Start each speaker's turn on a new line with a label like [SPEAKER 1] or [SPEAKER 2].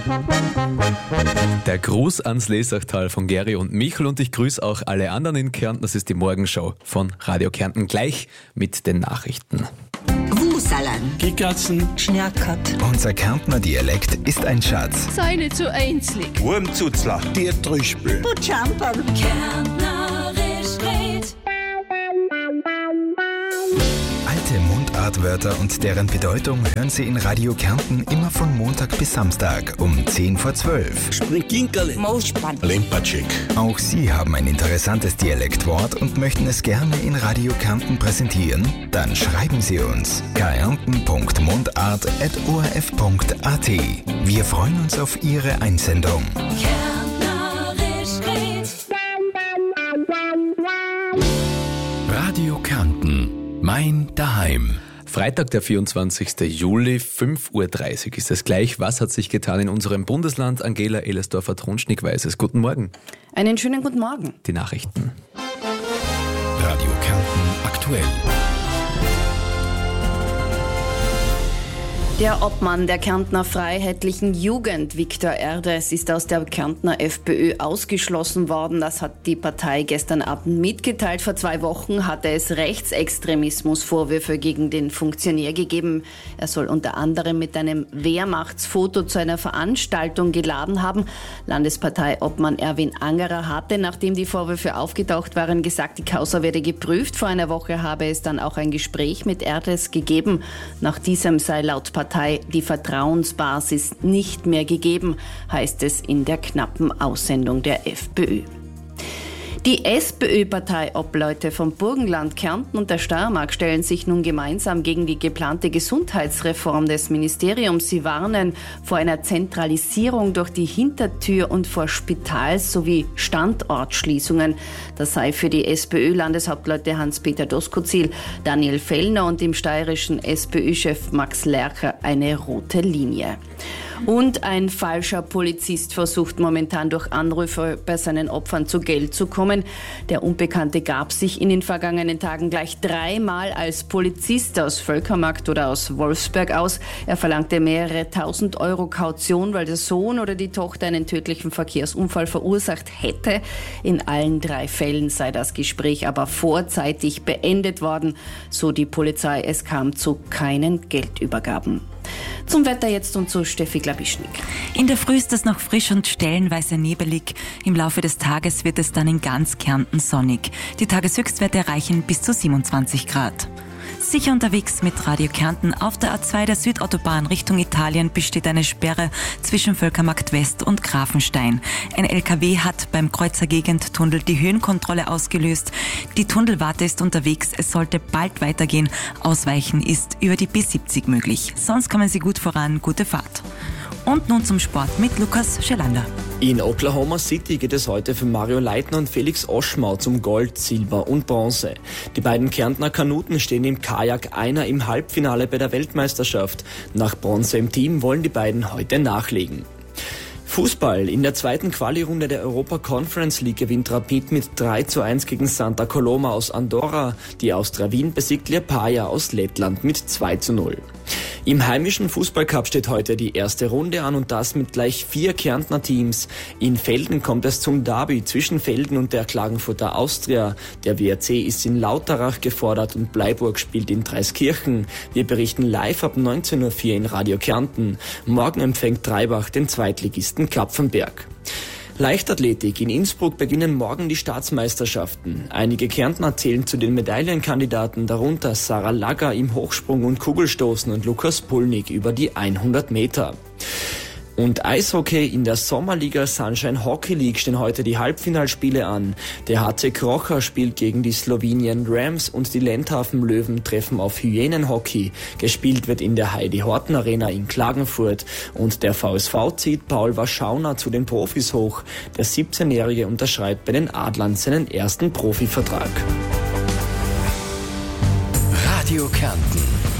[SPEAKER 1] Der Gruß ans Lesachtal von Geri und Michel und ich grüße auch alle anderen in Kärnten. Das ist die Morgenshow von Radio Kärnten, gleich mit den Nachrichten.
[SPEAKER 2] Wusalan,
[SPEAKER 3] Gickertsen,
[SPEAKER 2] Schnerkert,
[SPEAKER 4] Unser Kärntner Dialekt ist ein Schatz.
[SPEAKER 5] Sei nicht so einzig.
[SPEAKER 3] Wurmzuzler,
[SPEAKER 6] Dietrichspül,
[SPEAKER 2] Butschamperl,
[SPEAKER 5] Kärntnerisch red.
[SPEAKER 4] Alte Mundartwörter und deren Bedeutung hören Sie in Radio Kärnten immer von Montag bis Samstag um 10:12.
[SPEAKER 6] Springinkerle,
[SPEAKER 2] Moospann,
[SPEAKER 6] Lempatschik.
[SPEAKER 4] Auch Sie haben ein interessantes Dialektwort und möchten es gerne in Radio Kärnten präsentieren? Dann schreiben Sie uns kärnten.mundart@orf.at. Wir freuen uns auf Ihre Einsendung.
[SPEAKER 5] Kärntnerisch red.
[SPEAKER 7] Radio Kärnten. Mein Daheim.
[SPEAKER 1] Freitag, der 24. Juli, 5:30 Uhr ist es gleich. Was hat sich getan in unserem Bundesland? Angela Ehlersdorfer-Tronschnig weiß es. Guten Morgen.
[SPEAKER 8] Einen schönen guten Morgen.
[SPEAKER 1] Die Nachrichten.
[SPEAKER 7] Radio Kärnten aktuell.
[SPEAKER 8] Der Obmann der Kärntner Freiheitlichen Jugend, Viktor Erdes, ist aus der Kärntner FPÖ ausgeschlossen worden. Das hat die Partei gestern Abend mitgeteilt. Vor 2 Wochen hatte es Rechtsextremismusvorwürfe gegen den Funktionär gegeben. Er soll unter anderem mit einem Wehrmachtsfoto zu einer Veranstaltung geladen haben. Landesparteiobmann Erwin Angerer hatte, nachdem die Vorwürfe aufgetaucht waren, gesagt, die Causa werde geprüft. Vor einer Woche habe es dann auch ein Gespräch mit Erdes gegeben. Nach diesem sei laut Partei die Vertrauensbasis nicht mehr gegeben, heißt es in der knappen Aussendung der FPÖ. Die SPÖ-Parteiobleute vom Burgenland, Kärnten und der Steiermark stellen sich nun gemeinsam gegen die geplante Gesundheitsreform des Ministeriums. Sie warnen vor einer Zentralisierung durch die Hintertür und vor Spitals- sowie Standortschließungen. Das sei für die SPÖ-Landeshauptleute Hans-Peter Doskozil, Daniel Fellner und dem steirischen SPÖ-Chef Max Lercher eine rote Linie. Und ein falscher Polizist versucht momentan durch Anrufe bei seinen Opfern zu Geld zu kommen. Der Unbekannte gab sich in den vergangenen Tagen gleich 3-mal als Polizist aus Völkermarkt oder aus Wolfsberg aus. Er verlangte mehrere 1.000 Euro Kaution, weil der Sohn oder die Tochter einen tödlichen Verkehrsunfall verursacht hätte. In allen 3 Fällen sei das Gespräch aber vorzeitig beendet worden, so die Polizei. Es kam zu keinen Geldübergaben. Zum Wetter jetzt und zu Steffi Glabischnik.
[SPEAKER 9] In der Früh ist es noch frisch und stellenweise nebelig. Im Laufe des Tages wird es dann in ganz Kärnten sonnig. Die Tageshöchstwerte erreichen bis zu 27 Grad. Sicher unterwegs mit Radio Kärnten. Auf der A2 der Südautobahn Richtung Italien besteht eine Sperre zwischen Völkermarkt West und Grafenstein. Ein LKW hat beim Kreuzergegend-Tunnel die Höhenkontrolle ausgelöst. Die Tunnelwarte ist unterwegs. Es sollte bald weitergehen. Ausweichen ist über die B70 möglich. Sonst kommen Sie gut voran. Gute Fahrt. Und nun zum Sport mit Lukas Schelander.
[SPEAKER 10] In Oklahoma City geht es heute für Mario Leitner und Felix Oschmau zum Gold, Silber und Bronze. Die beiden Kärntner Kanuten stehen im Kajak einer im Halbfinale bei der Weltmeisterschaft. Nach Bronze im Team wollen die beiden heute nachlegen. Fußball. In der zweiten Quali-Runde der Europa Conference League gewinnt Rapid mit 3:1 gegen Santa Coloma aus Andorra. Die Austria Wien besiegt Liepaja aus Lettland mit 2:0. Im heimischen Fußballcup steht heute die erste Runde an und das mit gleich 4 Kärntner Teams. In Velden kommt es zum Derby zwischen Velden und der Klagenfurter Austria. Der WRC ist in Lauterach gefordert und Bleiburg spielt in Dreiskirchen. Wir berichten live ab 19:04 Uhr in Radio Kärnten. Morgen empfängt Treibach den Zweitligisten Kapfenberg. Leichtathletik. In Innsbruck beginnen morgen die Staatsmeisterschaften. Einige Kärntner zählen zu den Medaillenkandidaten, darunter Sarah Lagger im Hochsprung und Kugelstoßen und Lukas Pulnig über die 100 Meter. Und Eishockey. In der Sommerliga Sunshine Hockey League stehen heute die Halbfinalspiele an. Der HC Krocher spielt gegen die Slowenien Rams und die Lendhafen Löwen treffen auf Hyänenhockey. Gespielt wird in der Heidi Horten Arena in Klagenfurt. Und der VSV zieht Paul Warschauner zu den Profis hoch. Der 17-Jährige unterschreibt bei den Adlern seinen ersten Profivertrag.
[SPEAKER 7] Radio Kärnten.